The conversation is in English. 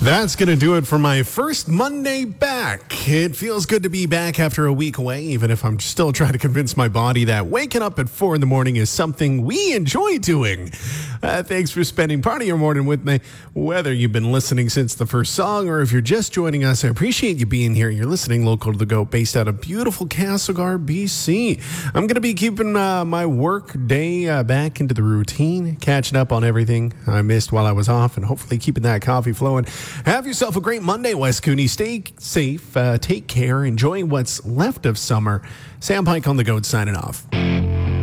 That's going to do it for my first Monday back. It feels good to be back after a week away, even if I'm still trying to convince my body that waking up at 4 in the morning is something we enjoy doing. Thanks for spending part of your morning with me. Whether you've been listening since the first song or if you're just joining us, I appreciate you being here. You're listening local to the GOAT, based out of beautiful Castlegar, BC. I'm going to be keeping my work day back into the routine, catching up on everything I missed while I was off, and hopefully keeping that coffee flowing. Have yourself a great Monday, West Cooney. Stay safe, take care, enjoy what's left of summer. Sam Pike on the GOAT signing off.